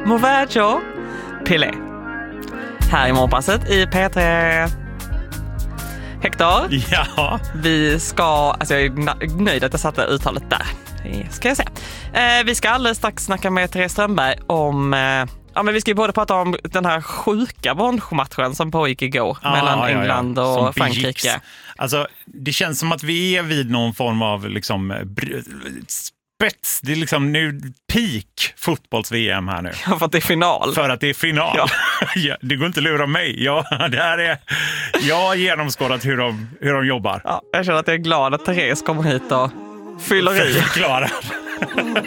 Movaggio Pelé. Här i morgonpasset i P3. Hector. Ja. Vi ska, alltså jag är nöjd att jag satte uttalet där. Ska jag säga. Vi ska alldeles strax snacka med Therese Strömberg om... Ja, men vi ska ju både prata om den här sjuka bronsmatchen som pågick igår mellan England och Frankrike. Alltså, det känns som att vi är vid någon form av liksom, spets. Det är liksom nu peak fotbolls-VM här nu. Ja, för att det är final. För att det är final. Ja. Ja, det går inte att lura mig. Jag har genomskådat hur de jobbar. Ja, jag känner att jag är glad att Therese kommer hit och fyller i. Förklarar.